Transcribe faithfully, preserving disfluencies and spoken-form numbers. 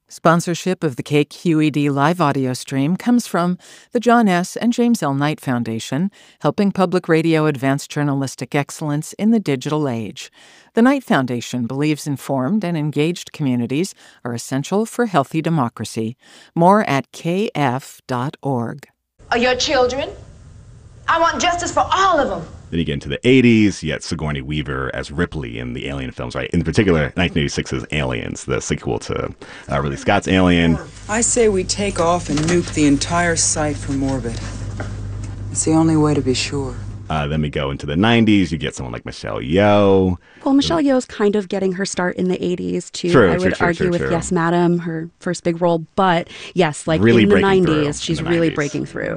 Sponsorship of the K Q E D live audio stream comes from the John S. and James L. Knight Foundation, helping public radio advance journalistic excellence in the digital age. The Knight Foundation believes informed and engaged communities are essential for healthy democracy. More at k f dot org. Are your children? I want justice for all of them. Then you get into the eighties, you get Sigourney Weaver as Ripley in the Alien films, right? In particular, nineteen eighty-six's Aliens, the sequel to uh, Ridley Scott's Alien. I say we take off and nuke the entire site from orbit. It's the only way to be sure. Uh, then we go into the nineties, you get someone like Michelle Yeoh. Well, Michelle Yeoh's kind of getting her start in the eighties, too. True, I true, would true, argue true, with true. Yes, Madam, her first big role. But yes, like Really in the breaking through nineties, she's in the really nineties. breaking through.